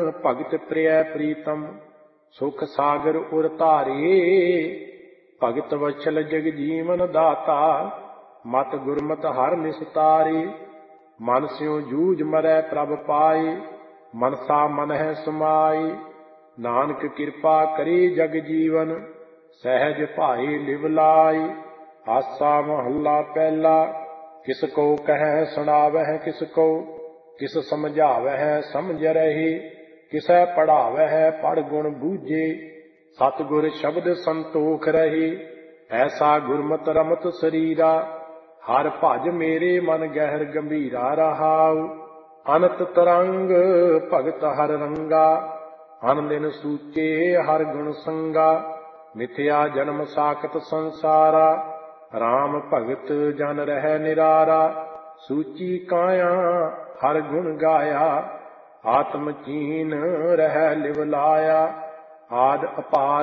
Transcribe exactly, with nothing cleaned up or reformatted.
ਭਗਤ ਪ੍ਰਿਯ ਪ੍ਰੀਤਮ ਸੁਖ ਸਾਗਰ ਉਰ ਧਾਰੇ। ਭਗਤ ਵਛਲ ਜਗ ਜੀਵਨ ਦਾਤਾ ਮਤ ਗੁਰਮਤਿ ਹਰਿ ਨਿਸਤਾਰੇ। ਮਨ ਸਿਉ ਜੂਝ ਮਰੈ ਪ੍ਰਭ ਪਾਏ ਮਨਸਾ ਮਨ ਹੈ ਸਮਾਏ। ਨਾਨਕ ਕਿਰਪਾ ਕਰੇ ਜਗ ਜੀਵਨ ਸਹਿਜ ਭਾਏ ਲਿਵ ਲਾਏ। ਆਸਾ ਮਹੱਲਾ ਪਹਿਲਾ। ਕਿਸ ਕੋ ਕਹਿ ਸੁਣਾਵਹਿ ਕਿਸ ਕੋ ਕਿਸ ਸਮਝਾਵਹਿ ਸਮਝ ਰਹੇ। ਕਿਸੈ ਪੜ੍ਹਾਵਹਿ ਪੜ੍ਹ ਗੁਣ ਬੂਝੇ ਸਤਿਗੁਰ ਸ਼ਬਦ ਸੰਤੋਖ ਰਹੇ। ਐਸਾ ਗੁਰਮਤਿ ਰਮਤ ਸਰੀਰਾ ਹਰ ਭਜ ਮੇਰੇ ਮਨ ਗਹਿਰ ਗੰਭੀਰਾ ਰਹਾਉ। ਅਨੰਤ ਤਰੰਗ ਭਗਤ ਹਰ ਰੰਗਾ ਅਨ ਦਿਨ ਸੂਚੇ ਹਰ ਗੁਣ ਸੰਗਾ। ਮਿਥਿਆ ਜਨਮ ਸਾਖਤ ਸੰਸਾਰਾ ਰਾਮ ਭਗਤ ਜਨ ਰਹਿ ਨਿਰਾਰਾ। ਸੂਚੀ ਕਾਇਆ ਹਰ ਗੁਣ ਗਾਇਆ ਆਤਮ ਚੀਨ ਰਹਿ ਲਿਵ ਲਾਇਆ। ਆਦਿ ਅਪਾਰ